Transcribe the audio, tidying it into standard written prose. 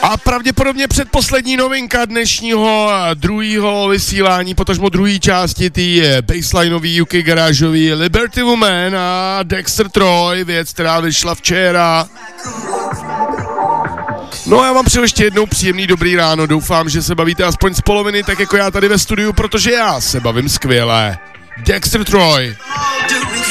A pravděpodobně předposlední novinka dnešního druhého vysílání, potažmo druhé části té baselineový UK garážový Liberty Woman a Dexter Troy, věc, která vyšla včera. No a já vám přeju ještě jednou příjemný dobrý ráno, doufám, že se bavíte aspoň z poloviny, tak jako já tady ve studiu, protože já se bavím skvěle. Dexter Troy.